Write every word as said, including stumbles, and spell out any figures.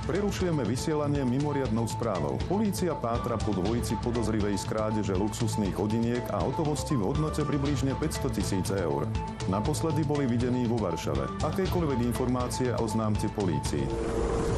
Prerušujeme vysielanie mimoriadnou správou. Polícia pátra po dvojici podozrivej z krádeže luxusných hodiniek a hotovosti v hodnote približne päťsto tisíc eur. Naposledy boli videní vo Varšave. Akékoľvek informácie oznámte polícii.